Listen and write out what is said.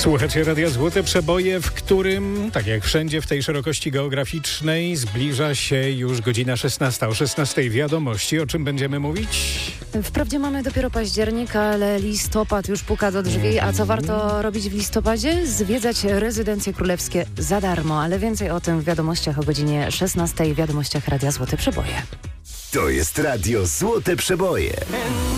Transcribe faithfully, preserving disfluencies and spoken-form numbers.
Słuchacie Radia Złote Przeboje, w którym, tak jak wszędzie w tej szerokości geograficznej, zbliża się już godzina szesnasta. O szesnastej wiadomości. O czym będziemy mówić? Wprawdzie mamy dopiero październik, ale listopad już puka do drzwi. A co warto robić w listopadzie? Zwiedzać rezydencje królewskie za darmo. Ale więcej o tym w wiadomościach o godzinie szesnastej. W wiadomościach Radia Złote Przeboje. To jest Radio Złote Przeboje.